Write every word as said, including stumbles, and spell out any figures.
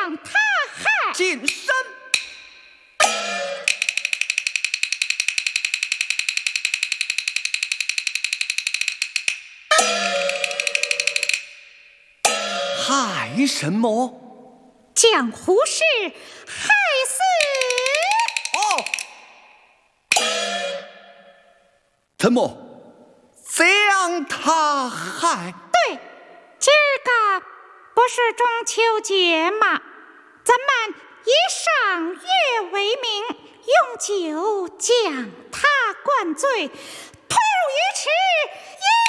将他害。 谨慎。害什么？ 将胡氏害死。 哦，怎么将他害？ 对，今儿个不是中秋节吗？咱们以赏月为名，用酒将他灌醉，突入鱼池。